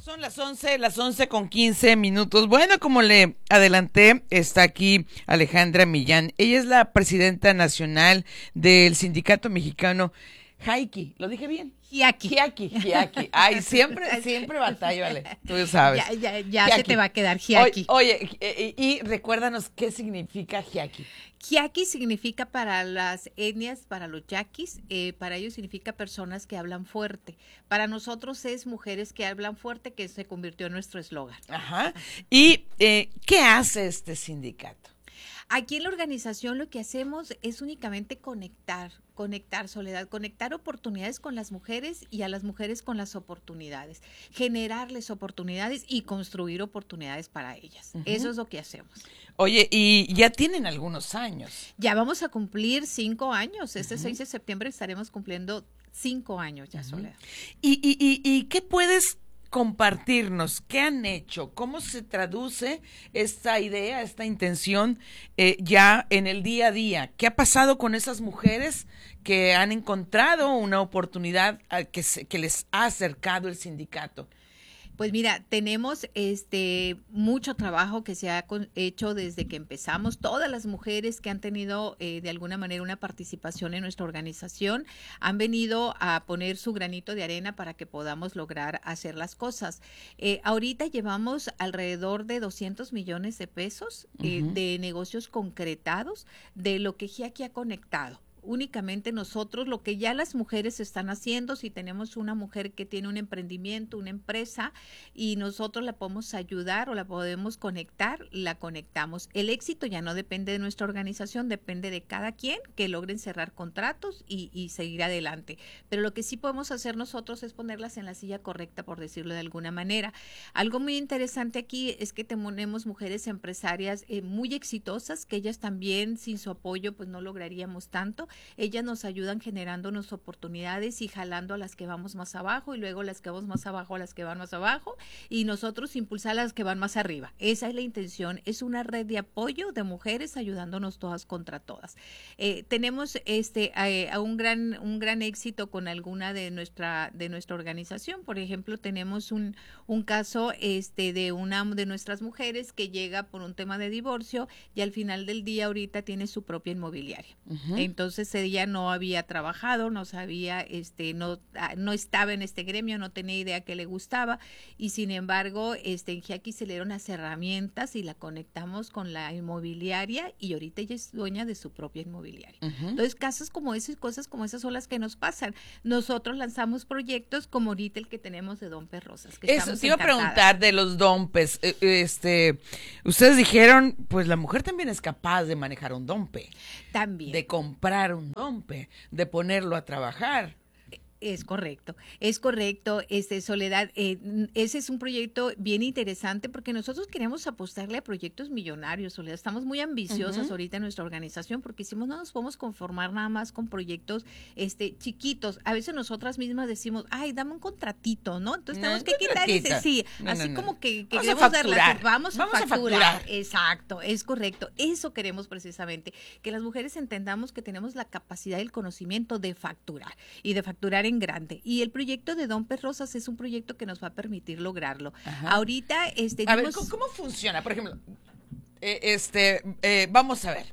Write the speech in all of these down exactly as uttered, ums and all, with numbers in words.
Son las once, las once con quince minutos. Bueno, como le adelanté, está aquí Alejandra Millán. Ella es la presidenta nacional del Sindicato Mexicano Jaiki. ¿Lo dije bien? Jiaqui. Jiaqui, Jiaqui. Ay, siempre, siempre batallo, vale. Tú sabes. Ya, ya, ya se te va a quedar Jiaqui. Oye, oye, y, y recuérdanos qué significa Jiaqui. Jiaqui significa para las etnias, para los yaquis, eh, para ellos significa personas que hablan fuerte. Para nosotros es mujeres que hablan fuerte, que se convirtió en nuestro eslogan. Ajá. ¿Y eh, qué hace este sindicato? Aquí en la organización lo que hacemos es únicamente conectar, conectar, Soledad, conectar oportunidades con las mujeres y a las mujeres con las oportunidades, generarles oportunidades y construir oportunidades para ellas. Uh-huh. Eso es lo que hacemos. Oye, y ya tienen algunos años. Ya vamos a cumplir cinco años. Este uh-huh. seis de septiembre estaremos cumpliendo cinco años ya, uh-huh. Soledad. ¿Y, y, y, y qué puedes compartirnos? ¿Qué han hecho? ¿Cómo se traduce esta idea, esta intención eh, ya en el día a día? ¿Qué ha pasado con esas mujeres que han encontrado una oportunidad a que, se, que les ha acercado el sindicato? Pues mira, tenemos este mucho trabajo que se ha con, hecho desde que empezamos. Todas las mujeres que han tenido eh, de alguna manera una participación en nuestra organización han venido a poner su granito de arena para que podamos lograr hacer las cosas. Eh, ahorita llevamos alrededor de doscientos millones de pesos eh, uh-huh. de negocios concretados de lo que Jiaqui ha conectado. Únicamente nosotros, lo que ya las mujeres están haciendo, si tenemos una mujer que tiene un emprendimiento, una empresa, y nosotros la podemos ayudar o la podemos conectar, la conectamos. El éxito ya no depende de nuestra organización, depende de cada quien que logren cerrar contratos y, y seguir adelante. Pero lo que sí podemos hacer nosotros es ponerlas en la silla correcta, por decirlo de alguna manera. Algo muy interesante aquí es que tenemos mujeres empresarias eh, muy exitosas, que ellas también sin su apoyo pues no lograríamos tanto. Ellas nos ayudan generándonos oportunidades y jalando a las que vamos más abajo y luego las que vamos más abajo a las que van más abajo y nosotros impulsar a las que van más arriba. Esa es la intención, es una red de apoyo de mujeres ayudándonos todas contra todas. Eh, tenemos este eh, a un gran un gran éxito con alguna de nuestra de nuestra organización. Por ejemplo, tenemos un un caso este de una de nuestras mujeres que llega por un tema de divorcio y al final del día ahorita tiene su propia inmobiliaria. Uh-huh. Entonces ella no había trabajado, no sabía, este, no, no estaba en este gremio, no tenía idea que le gustaba y sin embargo, este, en Jiaqui se le dieron las herramientas y la conectamos con la inmobiliaria y ahorita ella es dueña de su propia inmobiliaria. Uh-huh. Entonces, casos como esas, cosas como esas son las que nos pasan. Nosotros lanzamos proyectos como ahorita el que tenemos de Dompes Rosas. Que Eso, te iba a preguntar de los Dompes. Este, ustedes dijeron, pues la mujer también es capaz de manejar un Dompe. También. De comprar un Dompe, de ponerlo a trabajar. Es correcto, es correcto, este Soledad, eh, ese es un proyecto bien interesante porque nosotros queremos apostarle a proyectos millonarios, Soledad, estamos muy ambiciosas uh-huh. ahorita en nuestra organización porque decimos no nos podemos conformar nada más con proyectos este chiquitos, a veces nosotras mismas decimos, ay, dame un contratito, ¿no? Entonces no, tenemos que quitar ese, sí, no, así no, no. como que, que vamos queremos a facturar, dar la, vamos, vamos a, facturar. a facturar, exacto, es correcto, eso queremos precisamente, que las mujeres entendamos que tenemos la capacidad y el conocimiento de facturar y de facturar en grande. Y el proyecto de Dompes Rosas es un proyecto que nos va a permitir lograrlo. Ajá. Ahorita, este, a ver, ¿cómo, ¿cómo funciona? Por ejemplo, eh, este, eh, vamos a ver.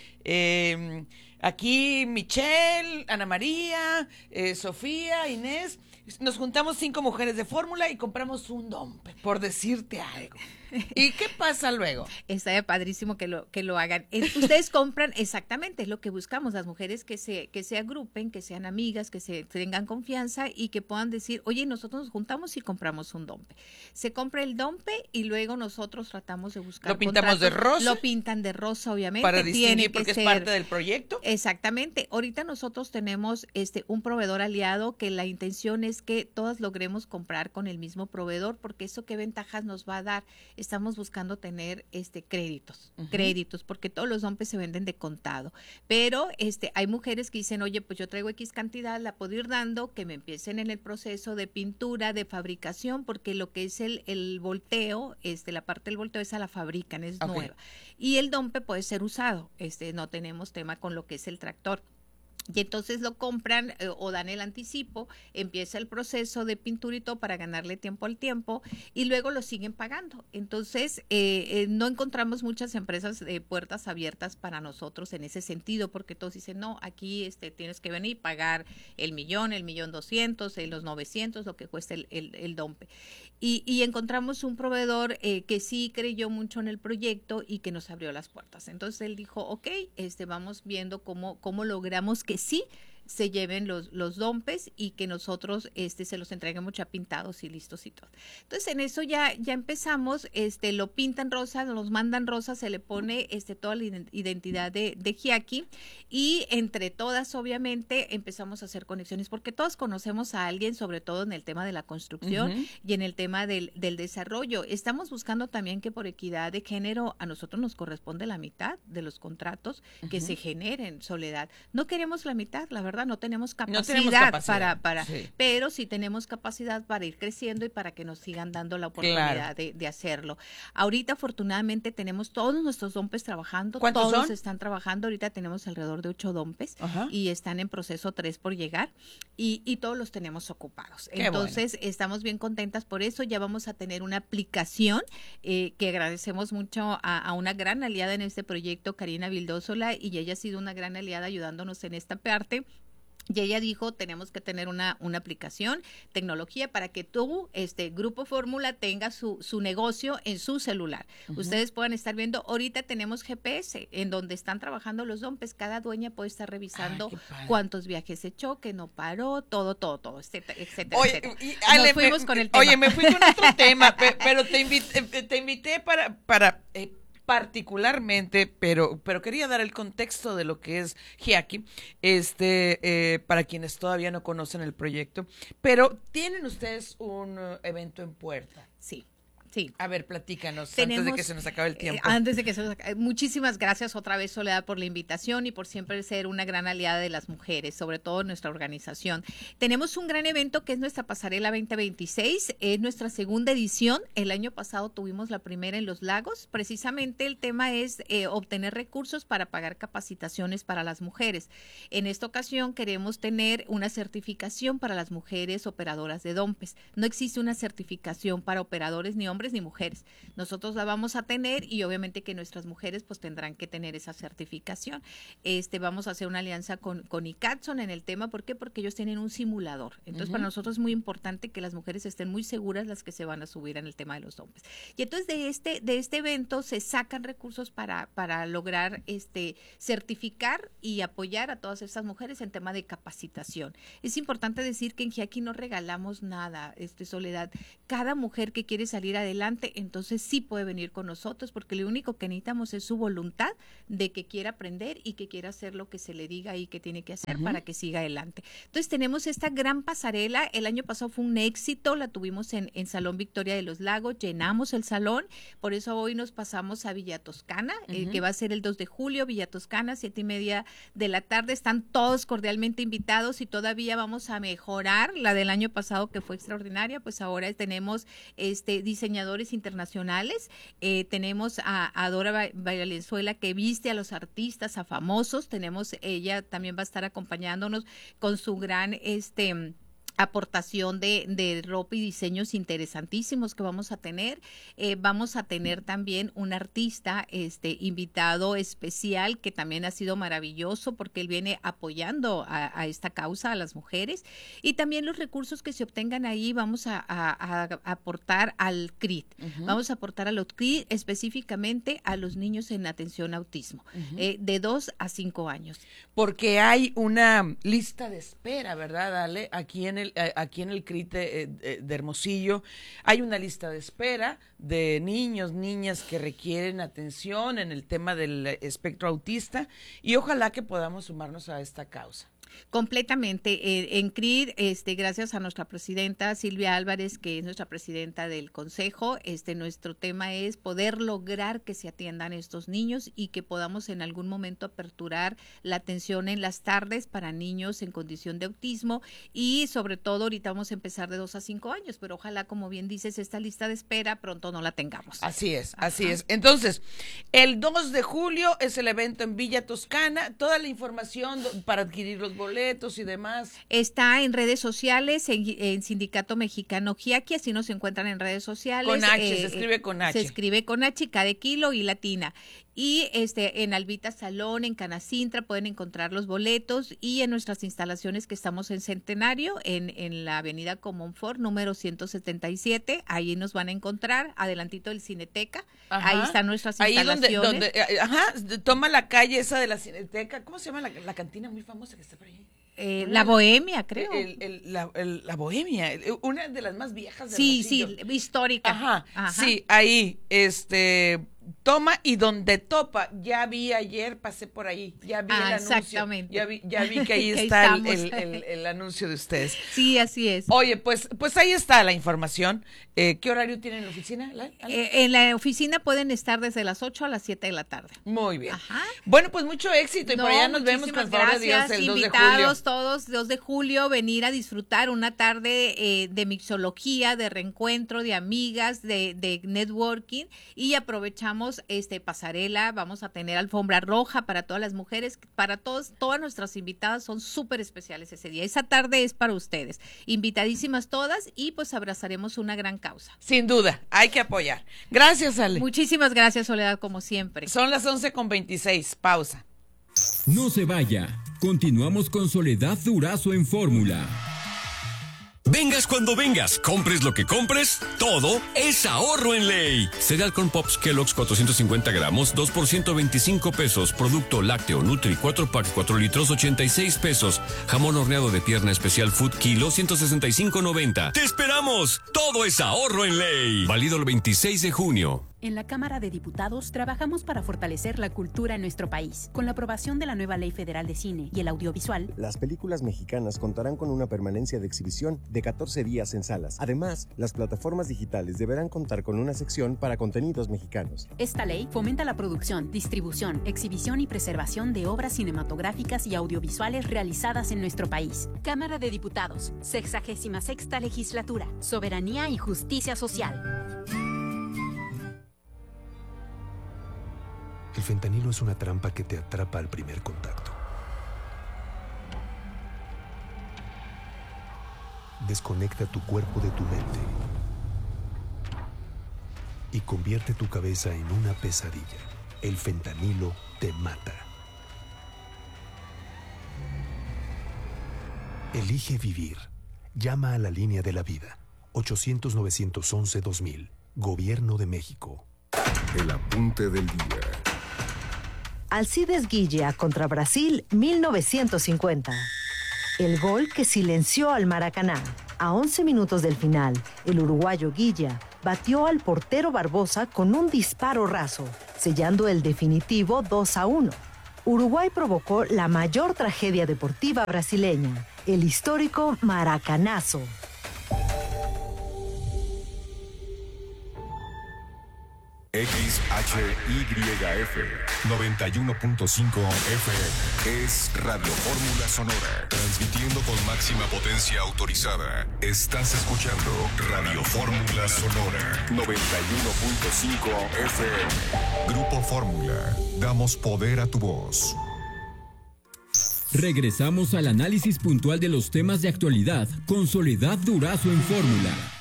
Eh, aquí Michelle, Ana María, eh, Sofía, Inés, nos juntamos cinco mujeres de fórmula y compramos un Dompe, por decirte algo. ¿Y qué pasa luego? Está padrísimo que lo que lo hagan. Es, ustedes compran exactamente, es lo que buscamos, las mujeres que se que se agrupen, que sean amigas, que se tengan confianza y que puedan decir, oye, nosotros nos juntamos y compramos un Dompe. Se compra el Dompe y luego nosotros tratamos de buscar ¿Lo pintamos de rosa? Lo pintan de rosa, obviamente. Para distinguir Tiene porque que es ser, parte del proyecto. Exactamente. Ahorita nosotros tenemos este un proveedor aliado que la intención es que todas logremos comprar con el mismo proveedor porque eso qué ventajas nos va a dar. Estamos buscando tener este créditos, uh-huh. créditos, porque todos los Dompes se venden de contado. Pero este hay mujeres que dicen, oye, pues yo traigo X cantidad, la puedo ir dando, que me empiecen en el proceso de pintura, de fabricación, porque lo que es el, el volteo, este, la parte del volteo esa la fabrican, es okay. nueva. Y el Dompe puede ser usado, este, no tenemos tema con lo que es el tractor. Y entonces lo compran eh, o dan el anticipo, empieza el proceso de pintura y todo para ganarle tiempo al tiempo y luego lo siguen pagando. Entonces, eh, eh, no encontramos muchas empresas de puertas abiertas para nosotros en ese sentido, porque todos dicen, no, aquí este, tienes que venir y pagar el millón, el millón doscientos, eh, los novecientos, lo que cuesta el, el, el dompe. Y, y encontramos un proveedor eh, que sí creyó mucho en el proyecto y que nos abrió las puertas. Entonces él dijo, ok, este, vamos viendo cómo, cómo logramos que sí se lleven los, los dompes y que nosotros este, se los entreguemos ya pintados y listos y todo. Entonces en eso ya, ya empezamos, este, lo pintan rosa, nos mandan rosa, se le pone este, toda la identidad de, de Jiaqui y entre todas obviamente empezamos a hacer conexiones porque todos conocemos a alguien, sobre todo en el tema de la construcción uh-huh. y en el tema del, del desarrollo. Estamos buscando también que por equidad de género a nosotros nos corresponde la mitad de los contratos uh-huh. que se generen, Soledad. No queremos la mitad, la verdad. No tenemos capacidad, no tenemos capacidad para, para sí. pero sí tenemos capacidad para ir creciendo y para que nos sigan dando la oportunidad claro. de, de hacerlo. Ahorita afortunadamente tenemos todos nuestros dompes trabajando, ¿cuántos todos son? Están trabajando, ahorita tenemos alrededor de ocho dompes uh-huh. y están en proceso tres por llegar y, y todos los tenemos ocupados. Qué Entonces bueno. Estamos bien contentas por eso, ya vamos a tener una aplicación eh, que agradecemos mucho a, a una gran aliada en este proyecto, Karina Vildósola, y ella ha sido una gran aliada ayudándonos en esta parte. Y ella dijo, tenemos que tener una, una aplicación, tecnología, para que tú, este Grupo Fórmula, tenga su, su negocio en su celular. Uh-huh. Ustedes puedan estar viendo, ahorita tenemos G P S, en donde están trabajando los dompes, cada dueña puede estar revisando Ay, cuántos viajes echó, que no paró, todo, todo, todo, etcétera, etcétera. Oye, etcétera. Y, Ale, Nos fuimos me, con el tema. Oye, me fui con otro tema, pero te invité, te invité para... para eh, particularmente, pero pero quería dar el contexto de lo que es Jiaqui, este, eh, para quienes todavía no conocen el proyecto, pero ¿tienen ustedes un uh, evento en puerta? Sí. Sí. A ver, platícanos, Tenemos, antes de que se nos acabe el tiempo. Eh, antes de que se nos acabe. Muchísimas gracias otra vez, Soledad, por la invitación y por siempre ser una gran aliada de las mujeres, sobre todo en nuestra organización. Tenemos un gran evento que es nuestra Pasarela veinte veintiséis, es nuestra segunda edición. El año pasado tuvimos la primera en Los Lagos. Precisamente el tema es eh, obtener recursos para pagar capacitaciones para las mujeres. En esta ocasión queremos tener una certificación para las mujeres operadoras de dompes. No existe una certificación para operadores ni hombres ni mujeres. Nosotros la vamos a tener y obviamente que nuestras mujeres pues tendrán que tener esa certificación. Este, vamos a hacer una alianza con, con Icatson en el tema. ¿Por qué? Porque ellos tienen un simulador. Entonces, uh-huh. para nosotros es muy importante que las mujeres estén muy seguras las que se van a subir en el tema de los dompes. Y entonces de este, de este evento se sacan recursos para, para lograr este, certificar y apoyar a todas estas mujeres en tema de capacitación. Es importante decir que en Jiaqui no regalamos nada, este, Soledad. Cada mujer que quiere salir adelante adelante, entonces sí puede venir con nosotros porque lo único que necesitamos es su voluntad de que quiera aprender y que quiera hacer lo que se le diga y que tiene que hacer uh-huh. para que siga adelante. Entonces tenemos esta gran pasarela, el año pasado fue un éxito, la tuvimos en, en Salón Victoria de los Lagos, llenamos el salón, por eso hoy nos pasamos a Villa Toscana, uh-huh. eh, que va a ser el dos de julio, Villa Toscana, siete y media de la tarde, están todos cordialmente invitados y todavía vamos a mejorar la del año pasado que fue extraordinaria, pues ahora tenemos este diseñadores internacionales, eh, tenemos a, a Dora Valenzuela que viste a los artistas, a famosos, tenemos, ella también va a estar acompañándonos con su gran este aportación de, de ropa y diseños interesantísimos que vamos a tener. Eh, vamos a tener también un artista este invitado especial que también ha sido maravilloso porque él viene apoyando a, a esta causa, a las mujeres, y también los recursos que se obtengan ahí vamos a, a, a aportar al C R I T. Uh-huh. Vamos a aportar a los C R I T específicamente a los niños en atención a autismo, uh-huh. eh, de dos a cinco años. Porque hay una lista de espera, ¿verdad, Ale? Aquí en el aquí en el C R I T de, de Hermosillo hay una lista de espera de niños, niñas que requieren atención en el tema del espectro autista y ojalá que podamos sumarnos a esta causa. Completamente. Eh, en C R I D, este, gracias a nuestra presidenta Silvia Álvarez, que es nuestra presidenta del Consejo, este, nuestro tema es poder lograr que se atiendan estos niños y que podamos en algún momento aperturar la atención en las tardes para niños en condición de autismo y sobre todo ahorita vamos a empezar de dos a cinco años, pero ojalá, como bien dices, esta lista de espera pronto no la tengamos. Así es, Ajá. así es. Entonces, el dos de julio es el evento en Villa Toscana, toda la información para adquirir los boletos y demás. Está en redes sociales, en, en Sindicato Mexicano Giaki, así nos encuentran en redes sociales. Con H, eh, se escribe con H. Se escribe con H, K de kilo y latina. Y este en Albita Salón, en Canacintra, pueden encontrar los boletos y en nuestras instalaciones que estamos en Centenario, en, en la avenida Comonfort, número ciento setenta y siete, ahí nos van a encontrar, adelantito del Cineteca, ajá. Ahí están nuestras instalaciones. Ahí donde, donde, ajá, toma la calle esa de la Cineteca, ¿cómo se llama la, la cantina muy famosa que está por ahí? Eh, la Bohemia, creo. El, el, la, el, la Bohemia, una de las más viejas de Sí, sí, histórica. Ajá, ajá, sí, ahí, este... toma y donde topa, ya vi ayer, pasé por ahí, ya vi ah, el anuncio, exactamente. ya vi, ya vi que ahí que está el, el, el, el anuncio de ustedes. Sí, así es. Oye, pues, pues ahí está la información. Eh, ¿Qué horario tienen en la oficina? Eh, en la oficina pueden estar desde las ocho a las siete de la tarde. Muy bien. Ajá. Bueno, pues mucho éxito y no, por allá nos vemos con favor de Dios el dos de julio. Invitados todos, dos de julio, venir a disfrutar una tarde eh, de mixología, de reencuentro, de amigas, de, de networking y aprovechamos este pasarela, vamos a tener alfombra roja para todas las mujeres, para todos, todas nuestras invitadas son súper especiales ese día. Esa tarde es para ustedes. Invitadísimas todas y pues abrazaremos una gran causa. Sin duda, hay que apoyar. Gracias, Ale. Muchísimas gracias, Soledad, como siempre. Son las once con veintiséis, pausa. No se vaya, continuamos con Soledad Durazo en Fórmula. Vengas cuando vengas, compres lo que compres, todo es ahorro en ley. Cereal Corn Pops Kellogg's cuatrocientos cincuenta gramos, dos por ciento veinticinco pesos. Producto lácteo Nutri cuatro pack cuatro litros, ochenta y seis pesos. Jamón horneado de pierna especial Food Kilo, ciento sesenta y cinco noventa. ¡Te esperamos! Todo es ahorro en ley. Válido el veintiséis de junio. En la Cámara de Diputados trabajamos para fortalecer la cultura en nuestro país. Con la aprobación de la nueva Ley Federal de Cine y el Audiovisual, las películas mexicanas contarán con una permanencia de exhibición de catorce días en salas. Además, las plataformas digitales deberán contar con una sección para contenidos mexicanos. Esta ley fomenta la producción, distribución, exhibición y preservación de obras cinematográficas y audiovisuales realizadas en nuestro país. Cámara de Diputados, sexagésima sexta legislatura, soberanía y justicia social. El fentanilo es una trampa que te atrapa al primer contacto. Desconecta tu cuerpo de tu mente y convierte tu cabeza en una pesadilla. El fentanilo te mata. Elige vivir. Llama a la línea de la vida. ochocientos, novecientos once, dos mil. Gobierno de México. El apunte del día. Alcides Guilla contra Brasil, mil novecientos cincuenta. El gol que silenció al Maracaná. A once minutos del final, el uruguayo Guilla batió al portero Barbosa con un disparo raso, sellando el definitivo dos a uno. Uruguay provocó la mayor tragedia deportiva brasileña, el histórico Maracanazo. X H Y F noventa y uno punto cinco F M es Radio Fórmula Sonora, transmitiendo con máxima potencia autorizada. Estás escuchando Radio Fórmula Sonora noventa y uno punto cinco F M. Grupo Fórmula, damos poder a tu voz. Regresamos al análisis puntual de los temas de actualidad con Soledad Durazo en Fórmula.